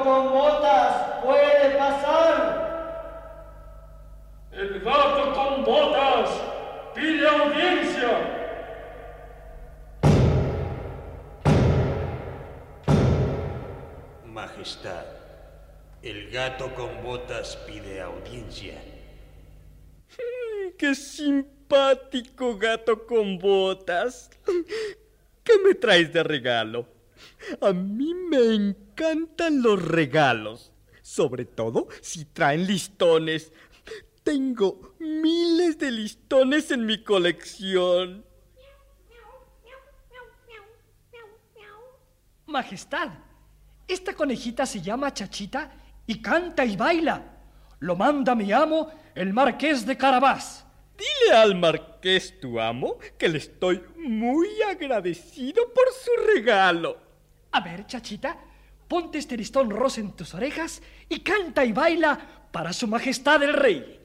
gato con botas puede pasar. El gato con botas pide audiencia. Majestad, el gato con botas pide audiencia. ¡Qué simpático gato con botas! ¿Qué me traes de regalo? A mí me encantan los regalos, sobre todo si traen listones. Tengo miles de listones en mi colección. Majestad, esta conejita se llama Chachita y canta y baila. Lo manda mi amo, el marqués de Carabás. Dile al marqués, tu amo, que le estoy muy agradecido por su regalo. A ver, Chachita, ponte este listón rosa en tus orejas y canta y baila para su majestad el rey.